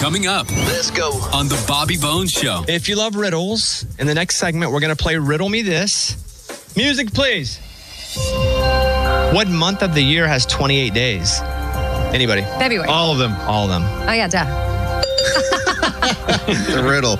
Coming up. Let's go. On The Bobby Bones Show. If you love riddles, in the next segment, we're going to play Riddle Me This. Music, please. What month of the year has 28 days? Anybody? February. All of them. All of them. Oh, yeah, duh. The riddle.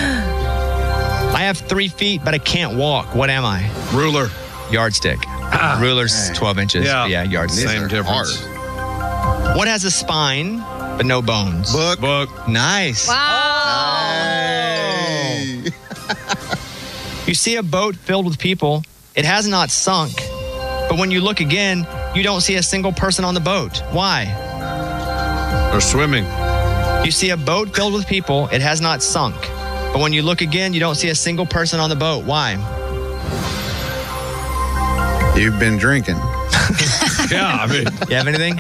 I have 3 feet, but I can't walk. What am I? Ruler. Yardstick. Ruler's 12 inches. Yeah. Yardstick. Same difference. Hard. What has a spine, but no bones? Book. Nice. Wow. Hey. You see a boat filled with people. It has not sunk. But when you look again, you don't see a single person on the boat. Why? Or swimming. You see a boat filled with people. It has not sunk. But when you look again, you don't see a single person on the boat. Why? You've been drinking. Yeah, I mean. You have anything?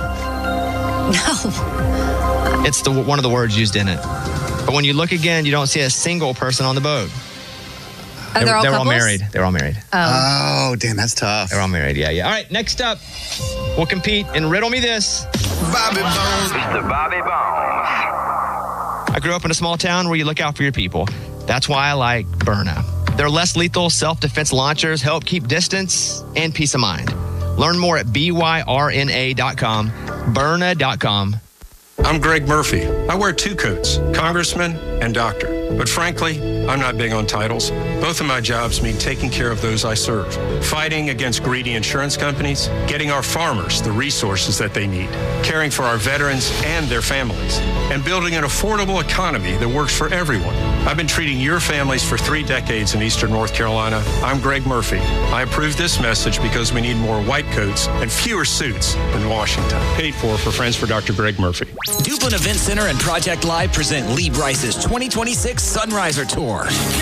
No. It's one of the words used in it. But when you look again, you don't see a single person on the boat. Oh, they're all all couples? married. They're all married. Oh, damn, that's tough. They're all married. Yeah. All right, next up, we'll compete in Riddle Me This. Bobby Bones. Mr. Bobby Bones. I grew up in a small town where you look out for your people. That's why I like Byrna. Their less lethal self-defense launchers help keep distance and peace of mind. Learn more at byrna.com, Byrna.com. I'm Greg Murphy. I wear 2 coats, congressman and doctor. But frankly, I'm not big on titles. Both of my jobs mean taking care of those I serve, fighting against greedy insurance companies, getting our farmers the resources that they need, caring for our veterans and their families, and building an affordable economy that works for everyone. I've been treating your families for 3 decades in Eastern North Carolina. I'm Greg Murphy. I approve this message because we need more white coats and fewer suits in Washington. Paid for Friends for Dr. Greg Murphy. Duplin Event Center and Project Live present Lee Bryce's 2026 Sunriser Tour.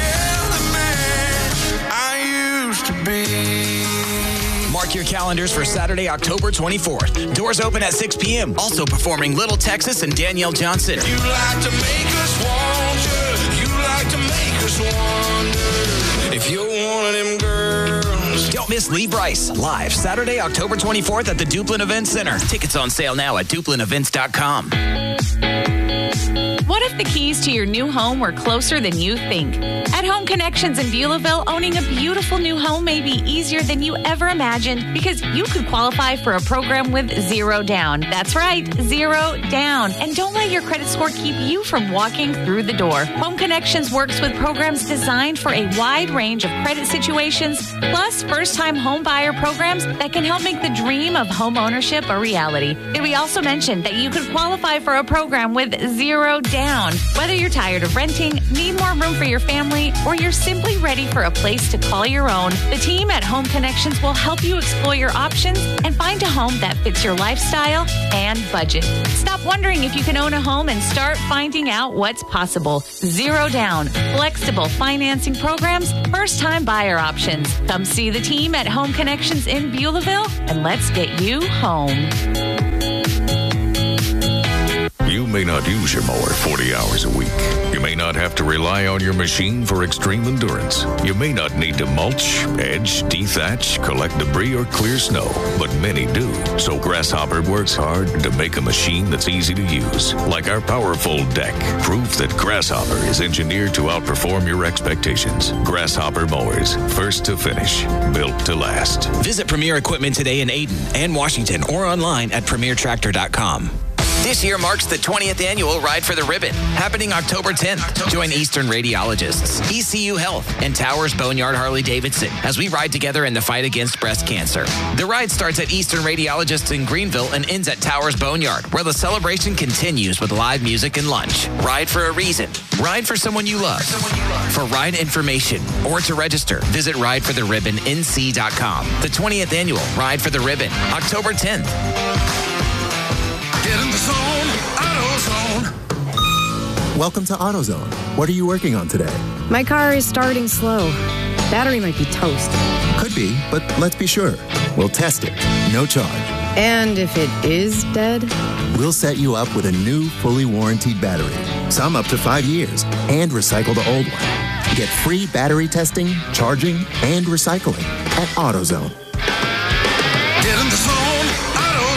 Mark your calendars for Saturday, October 24th. Doors open at 6 p.m. Also performing Little Texas and Danielle Johnson. You like to make us wonder. You like to make us wonder if you're one of them girls. Don't miss Lee Bryce live Saturday, October 24th at the Duplin Event Center. Tickets on sale now at duplinevents.com. What if the keys to your new home were closer than you think? At Home Connections in Beulahville, owning a beautiful new home may be easier than you ever imagined because you could qualify for a program with 0 down. That's right, 0 down. And don't let your credit score keep you from walking through the door. Home Connections works with programs designed for a wide range of credit situations, plus first-time home buyer programs that can help make the dream of home ownership a reality. Did we also mention that you could qualify for a program with 0 down? Whether you're tired of renting, need more room for your family, or you're simply ready for a place to call your own, the team at Home Connections will help you explore your options and find a home that fits your lifestyle and budget. Stop wondering if you can own a home and start finding out what's possible. 0 down, flexible financing programs, first-time buyer options. Come see the team at Home Connections in Beulahville, and let's get you home. You may not use your mower 40 hours a week. You may not have to rely on your machine for extreme endurance. You may not need to mulch, edge, dethatch, collect debris, or clear snow, but many do. So Grasshopper works hard to make a machine that's easy to use, like our powerful deck. Proof that Grasshopper is engineered to outperform your expectations. Grasshopper mowers, first to finish, built to last. Visit Premier Equipment today in Ayden and Washington or online at premiertractor.com. This year marks the 20th annual Ride for the Ribbon, happening October 10th. Join Eastern Radiologists, ECU Health, and Towers Boneyard Harley-Davidson as we ride together in the fight against breast cancer. The ride starts at Eastern Radiologists in Greenville and ends at Towers Boneyard, where the celebration continues with live music and lunch. Ride for a reason. Ride for someone you love. For ride information or to register, visit rideforotheribbonnc.com. The 20th annual Ride for the Ribbon, October 10th. Get in the zone, AutoZone. Welcome to AutoZone. What are you working on today? My car is starting slow. Battery might be toast. Could be, but let's be sure. We'll test it. No charge. And if it is dead? We'll set you up with a new, fully warranted battery. Some up to 5 years. And recycle the old one. Get free battery testing, charging, and recycling at AutoZone. Get in the zone, AutoZone.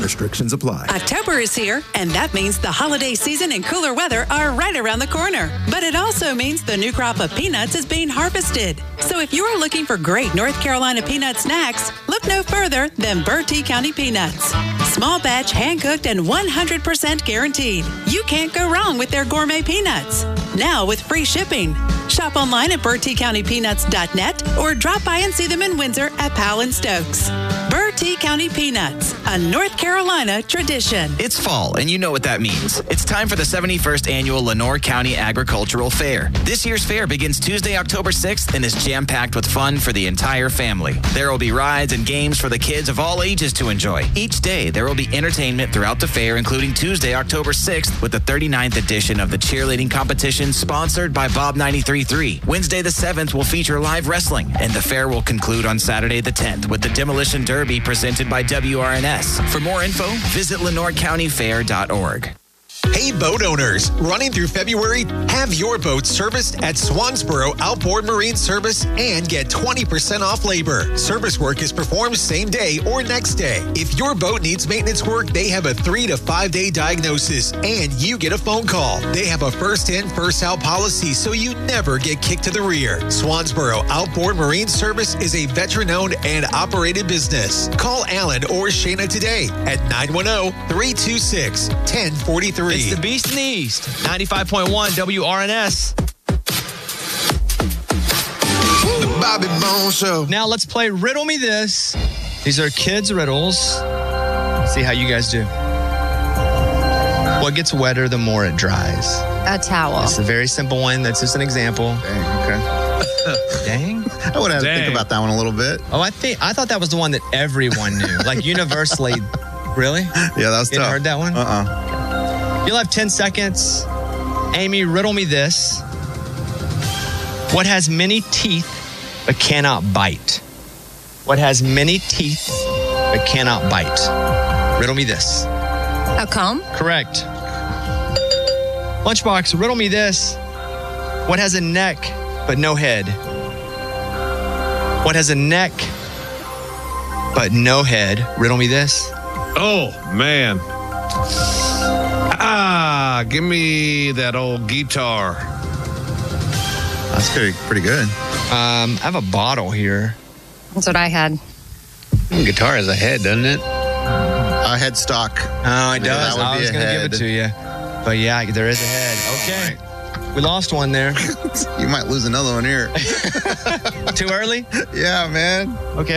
Restrictions apply. October is here, and that means the holiday season and cooler weather are right around the corner. But it also means the new crop of peanuts is being harvested. So if you're looking for great North Carolina peanut snacks, look no further than Bertie County Peanuts. Small batch, hand-cooked, and 100% guaranteed. You can't go wrong with their gourmet peanuts. Now with free shipping. Shop online at BertieCountyPeanuts.net or drop by and see them in Windsor at Powell and Stokes. Bertie County Peanuts, a North Carolina tradition. It's fall, and you know what that means. It's time for the 71st Annual Lenoir County Agricultural Fair. This year's fair begins Tuesday, October 6th, and is jam-packed with fun for the entire family. There will be rides and games for the kids of all ages to enjoy. Each day, there will be entertainment throughout the fair, including Tuesday, October 6th, with the 39th edition of the cheerleading competition sponsored by Bob 93.3. Wednesday, the 7th, will feature live wrestling, and the fair will conclude on Saturday, the 10th, with the Demolition Derby presented by WRNS. For more info, visit LenoirCountyFair.org. Hey, boat owners, running through February, have your boat serviced at Swansboro Outboard Marine Service and get 20% off labor. Service work is performed same day or next day. If your boat needs maintenance work, they have a 3 to 5 day diagnosis and you get a phone call. They have a first in, first out policy, so you never get kicked to the rear. Swansboro Outboard Marine Service is a veteran-owned and operated business. Call Alan or Shayna today at 910-326-1043. It's the Beast in the East, 95.1 WRNS. The Bobby Bones Show. Now let's play Riddle Me This. These are kids' riddles. Let's see how you guys do. What gets wetter the more it dries? A towel. It's a very simple one. That's just an example. Dang, okay. Dang. I would have to think about that one a little bit. Oh, I thought that was the one that everyone knew. Like universally. Really? Yeah, that was you tough. You heard that one? You'll have 10 seconds. Amy, riddle me this. What has many teeth but cannot bite? What has many teeth but cannot bite? Riddle me this. A comb? Correct. Lunchbox, riddle me this. What has a neck but no head? What has a neck but no head? Riddle me this. Oh, man. Give me that old guitar. That's pretty good. I have a bottle here. That's what I had. Guitar has a head, doesn't it? A headstock. Oh, it does. I was going to give it to you. But yeah, there is a head. Okay. We lost one there. You might lose another one here. Too early? Yeah, man. Okay.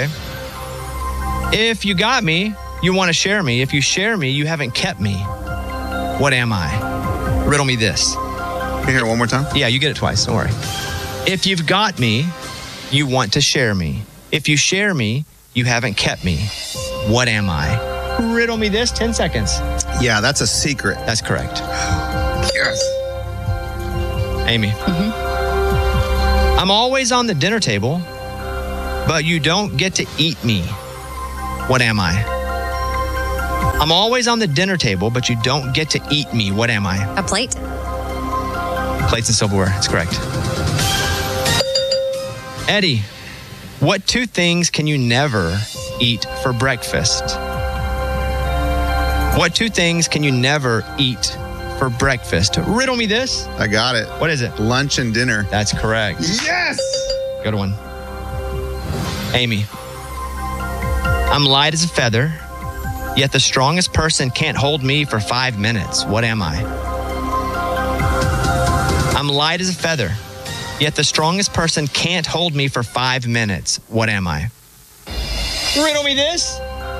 If you got me, you want to share me. If you share me, you haven't kept me. What am I? Riddle me this. Can you hear it one more time? Yeah, you get it twice. Don't worry. If you've got me, you want to share me. If you share me, you haven't kept me. What am I? Riddle me this. 10 seconds. Yeah, that's a secret. That's correct. Yes. Amy. Mm-hmm. I'm always on the dinner table, but you don't get to eat me. What am I? I'm always on the dinner table, but you don't get to eat me. What am I? A plate? Plates and silverware. That's correct. Eddie, what two things can you never eat for breakfast? What two things can you never eat for breakfast? Riddle me this. I got it. What is it? Lunch and dinner. That's correct. Yes! Good one. Amy, I'm light as a feather, yet the strongest person can't hold me for 5 minutes. What am I? I'm light as a feather, yet the strongest person can't hold me for 5 minutes. What am I? Riddle me this.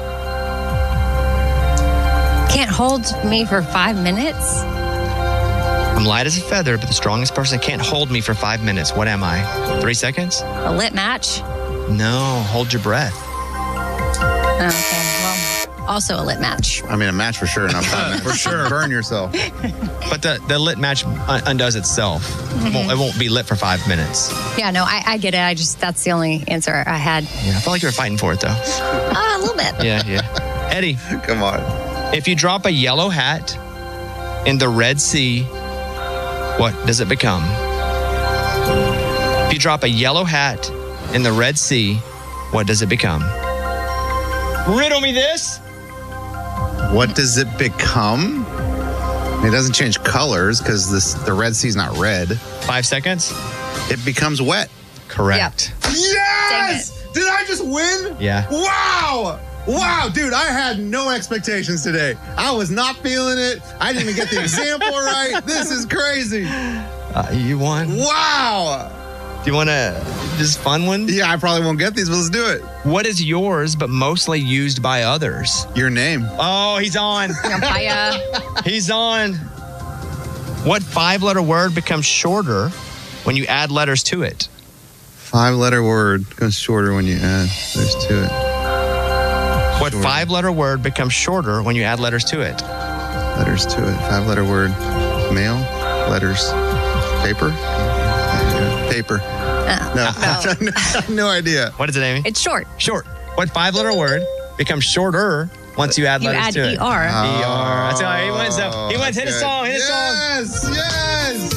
Can't hold me for 5 minutes? I'm light as a feather, but the strongest person can't hold me for 5 minutes. What am I? 3 seconds? A lit match? No, hold your breath. Okay, well, also a lit match. I mean, a match for sure, not 5 minutes. For sure. Burn yourself. But the lit match undoes itself. Mm-hmm. It won't be lit for 5 minutes. Yeah, no, I get it. That's the only answer I had. Yeah, I felt like you were fighting for it, though. A little bit. Yeah. Eddie. Come on. If you drop a yellow hat in the Red Sea, what does it become? If you drop a yellow hat in the Red Sea, what does it become? Riddle me this. What does it become? It doesn't change colors because the Red Sea's not red. 5 seconds. It becomes wet. Correct. Yes! Did I just win? Yeah. Wow! Wow, dude, I had no expectations today. I was not feeling it. I didn't even get the example right. This is crazy. You won. Wow. Do you want to just fun one? Yeah, I probably won't get these, but let's do it. What is yours but mostly used by others? Your name. Oh, he's on. He's on. What 5-letter word becomes shorter when you add letters to it? 5-letter word goes shorter when you add letters to it. What 5-letter word becomes shorter when you add letters to it? Letters to it. 5-letter word. Mail. Letters. Paper. Paper. No. I have no idea. What is it, Amy? It's short. Short. What 5-letter word becomes shorter once you add letters to it? You add ER. ER. That's how he wins, though. He wins. Hit a song. Hit a song. Yes.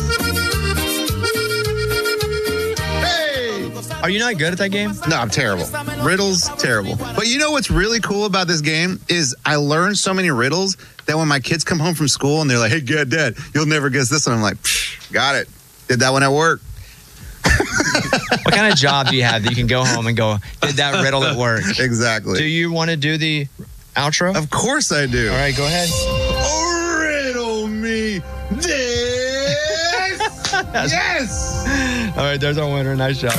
Are you not good at that game? No, I'm terrible. Riddles, terrible. But you know what's really cool about this game is I learned so many riddles that when my kids come home from school and they're like, hey, Dad, you'll never guess this one. I'm like, got it. Did that one at work. What kind of job do you have that you can go home and go, did that riddle at work? Exactly. Do you want to do the outro? Of course I do. All right, go ahead. Riddle me this. Yes. All right, there's our winner. Nice job.